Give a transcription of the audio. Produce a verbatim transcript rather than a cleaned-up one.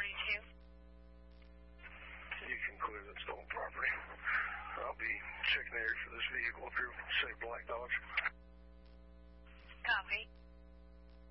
forty-two. You can clear that stolen property. I'll be checking the area for this vehicle up here